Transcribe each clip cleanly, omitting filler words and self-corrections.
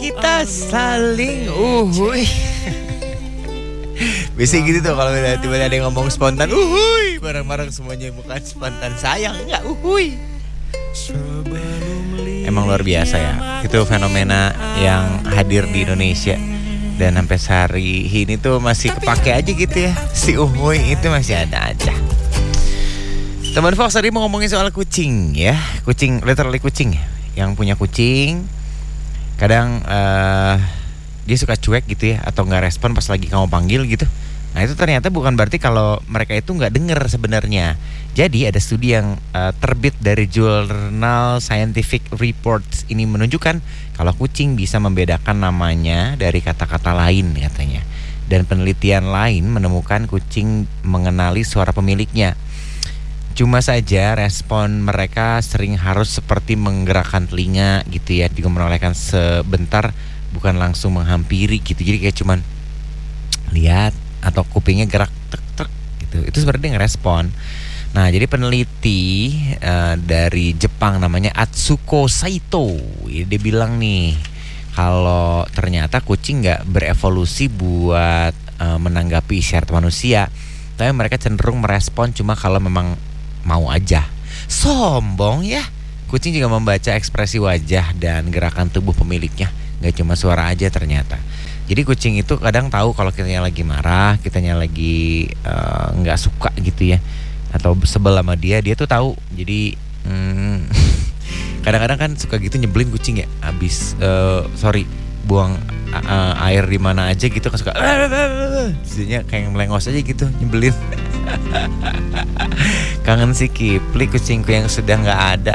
kita saling uhuy. Biasanya gitu tuh kalau tiba-tiba ada yang ngomong spontan uhuy, bareng-bareng semuanya bukan spontan sayang, enggak uhuy. Emang luar biasa ya. Itu fenomena yang hadir di Indonesia. Dan sampai sehari ini tuh masih kepake aja gitu ya. Si uhuy itu masih ada aja. Teman Fox tadi mau ngomongin soal kucing ya. Kucing, literally kucing ya. Yang punya kucing kadang dia suka cuek gitu ya, atau gak respon pas lagi kamu panggil gitu. Nah itu ternyata bukan berarti kalau mereka itu gak denger sebenarnya. Jadi ada studi yang terbit dari jurnal Scientific Reports ini menunjukkan kalau kucing bisa membedakan namanya dari kata-kata lain katanya. Dan penelitian lain menemukan kucing mengenali suara pemiliknya. Cuma saja respon mereka sering harus seperti menggerakkan telinga gitu ya, juga menolehkan sebentar, bukan langsung menghampiri gitu. Jadi kayak cuman lihat atau kupingnya gerak tek-tek gitu. Itu sebenarnya ngerespon. Nah, jadi peneliti dari Jepang namanya Atsuko Saito, dia bilang nih kalau ternyata kucing nggak berevolusi buat menanggapi isyarat manusia, tapi mereka cenderung merespon cuma kalau memang mau aja. Sombong ya. Kucing juga membaca ekspresi wajah dan gerakan tubuh pemiliknya, nggak cuma suara aja ternyata. Jadi kucing itu kadang tahu kalau kitanya lagi marah, kitanya lagi nggak suka gitu ya, atau sebel sama dia tuh tahu. Jadi kadang-kadang kan suka gitu nyebelin kucing ya. Abis buang air di mana aja gitu kan suka jadinya kayak melengos aja gitu, nyebelin. Kangen si Kipli, kucingku yang sudah nggak ada.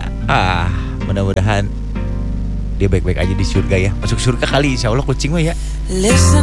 Mudah-mudahan dia baik-baik aja di surga ya. Masuk surga kali insya Allah kucing mah ya. Listen